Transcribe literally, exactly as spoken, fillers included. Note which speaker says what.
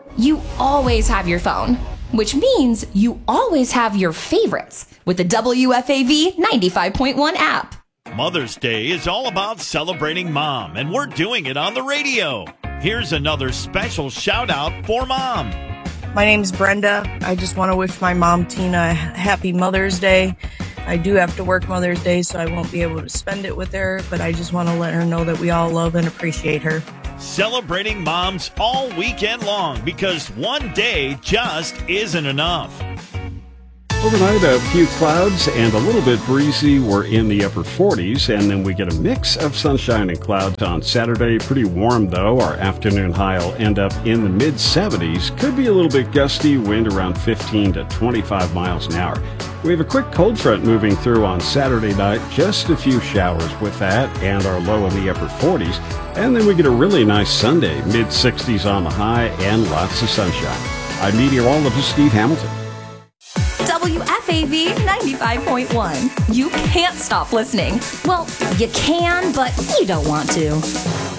Speaker 1: You always have your phone, which means you always have your favorites with the W F A V ninety-five point one app.
Speaker 2: Mother's Day is all about celebrating Mom, and we're doing it on the radio. Here's another special shout out for Mom.
Speaker 3: My name's Brenda. I just want to wish my mom, Tina, a happy Mother's Day. I do have to work Mother's Day, so I won't be able to spend it with her, but I just want to let her know that we all love and appreciate her.
Speaker 2: Celebrating moms all weekend long, because one day just isn't enough.
Speaker 4: Overnight, a few clouds and a little bit breezy. We're in the upper forties, and then we get a mix of sunshine and clouds on Saturday. Pretty warm, though. Our afternoon high will end up in the mid seventies. Could be a little bit gusty, wind around fifteen to twenty-five miles an hour. We have a quick cold front moving through on Saturday night. Just a few showers with that, and our low in the upper forties. And then we get a really nice Sunday, mid sixties on the high, and lots of sunshine. I'm meteorologist Steve Hamilton.
Speaker 1: W F A V ninety-five point one. You can't stop listening. Well, you can, but you don't want to.